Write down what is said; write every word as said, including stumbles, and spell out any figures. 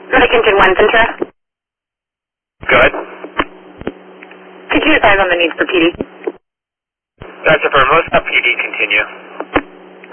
Medic Engine one, Ventura. Good. Could you advise on the need for P D? That's affirmative. P D, continue.